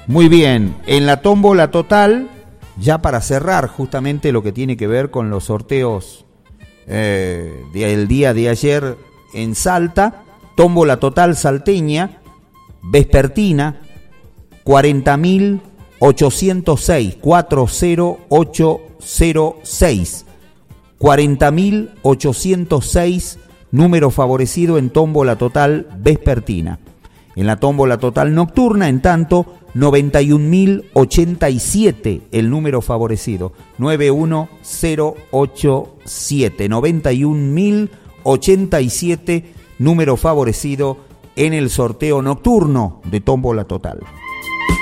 Muy bien, en la tómbola total, ya para cerrar justamente lo que tiene que ver con los sorteos del día de ayer en Salta, tómbola total salteña, vespertina, 40.806, 40806, 40.806, número favorecido en tómbola total vespertina. En la tómbola total nocturna, en tanto, 91.087 el número favorecido, 91087, 91.087 número favorecido en el sorteo nocturno de tómbola total.